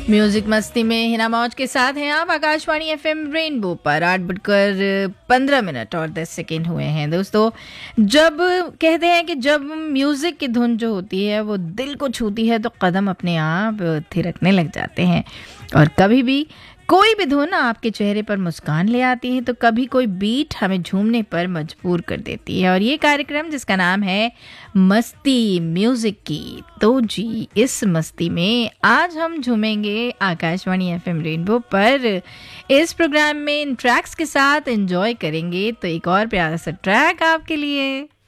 Music मस्ती में हिना मौज के साथ हैं आप। आकाशवाणी एफएम रेनबो पर 8:15 और 10 सेकेंड हुए हैं। दोस्तों, जब कहते हैं कि जब म्यूजिक की धुन जो होती है वो दिल को छूती है तो कदम अपने आप थिरकने लग जाते हैं। और कभी भी कोई भी धुन आपके चेहरे पर मुस्कान ले आती है तो कभी कोई बीट हमें झूमने पर मजबूर कर देती है। और ये कार्यक्रम जिसका नाम है मस्ती म्यूजिक की, तो जी इस मस्ती में आज हम झूमेंगे आकाशवाणी एफएम रेनबो पर। इस प्रोग्राम में इन ट्रैक्स के साथ एंजॉय करेंगे। तो एक और प्यारा सा ट्रैक आपके लिए।